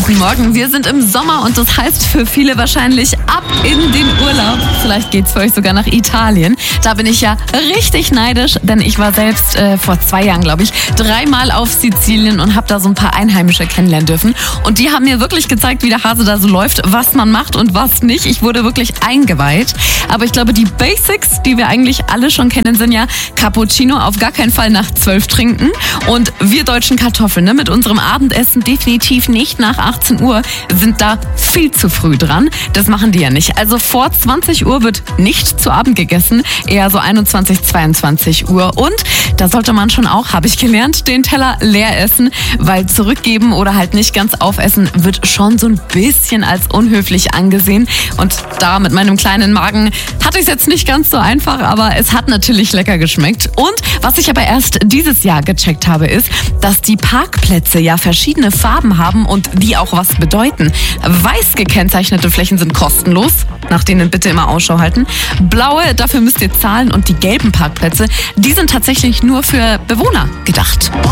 Guten Morgen. Wir sind im Sommer und das heißt für viele wahrscheinlich ab in den Urlaub. Vielleicht geht's für euch sogar nach Italien. Da bin ich ja richtig neidisch, denn ich war selbst vor 2 Jahren, glaube ich, 3-mal auf Sizilien und habe da so ein paar Einheimische kennenlernen dürfen. Und die haben mir wirklich gezeigt, wie der Hase da so läuft, was man macht und was nicht. Ich wurde wirklich eingeweiht. Aber ich glaube, die Basics, die wir eigentlich alle schon kennen, sind ja Cappuccino auf gar keinen Fall nach 12 trinken. Und wir deutschen Kartoffeln, ne, mit unserem Abendessen definitiv nicht nach 18 Uhr, sind da viel zu früh dran. Das machen die ja nicht. Also vor 20 Uhr wird nicht zu Abend gegessen, eher so 21, 22 Uhr. Und da sollte man schon auch, habe ich gelernt, den Teller leer essen, weil zurückgeben oder halt nicht ganz aufessen wird schon so ein bisschen als unhöflich angesehen. Und da mit meinem kleinen Magen hatte ich es jetzt nicht ganz so einfach, aber es hat natürlich lecker geschmeckt. Und was ich aber erst dieses Jahr gecheckt habe, ist, dass die Parkplätze ja verschiedene Farben haben und die auch was bedeuten. Weiß gekennzeichnete Flächen sind kostenlos, nach denen bitte immer Ausschau halten. Blaue, dafür müsst ihr zahlen, und die gelben Parkplätze, die sind tatsächlich nur für Bewohner gedacht.